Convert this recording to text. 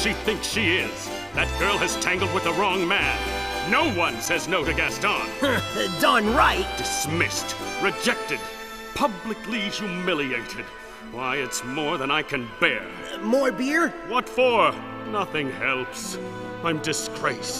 she thinks she is. That girl has tangled with the wrong man. No one says no to Gaston. Done right. Dismissed, rejected, publicly humiliated. Why, it's more than I can bear. More beer? What for? Nothing helps. I'm disgraced.